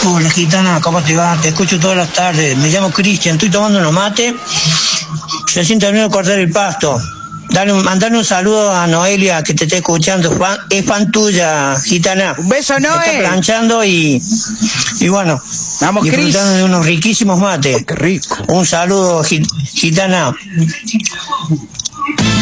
Hola gitana, ¿cómo te va? Te escucho todas las tardes. Me llamo Cristian, estoy tomando unos mates. Recién termino de cortar el pasto. Mandale un saludo a Noelia que te está escuchando. Es fan tuya, gitana. Un beso, Noé. Está planchando y bueno. Vamos, disfrutando Cris. de unos riquísimos mates. Qué rico. Un saludo, gitana.